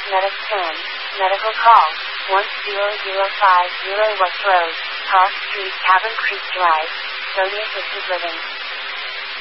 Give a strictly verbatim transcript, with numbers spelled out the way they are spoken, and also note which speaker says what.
Speaker 1: Mediscan, medical call, one zero zero five zero West Road, Park Street, Cabin Creek Drive, Sony Assisted Living.